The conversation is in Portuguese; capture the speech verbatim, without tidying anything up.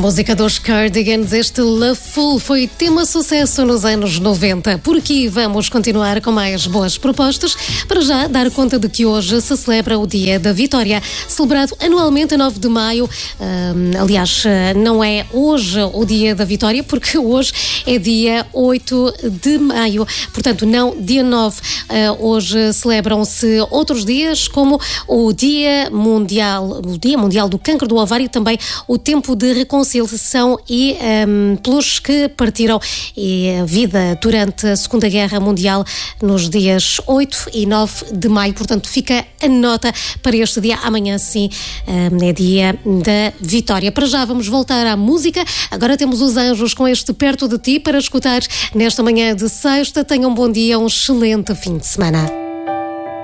música dos Cardigans, este Loveful, foi tema sucesso nos anos noventa. Por aqui vamos continuar com mais boas propostas. Para já, dar conta de que hoje se celebra o Dia da Vitória, celebrado anualmente a nove de maio. Um, aliás, não é hoje o Dia da Vitória, porque hoje é dia oito de maio, portanto não dia nove. Uh, hoje celebram-se outros dias, como o Dia Mundial, o Dia Mundial do Cancro do Ovário, também o tempo de reconciliação e um, pelos que partiram e a vida durante a Segunda Guerra Mundial nos dias oito e nove de maio. Portanto, fica a nota para este dia. Amanhã, sim, um, é dia da Vitória. Para já vamos voltar à música. Agora temos os Anjos com este Perto de Ti para escutar nesta manhã de sexta. Tenham um bom dia, um excelente fim de semana.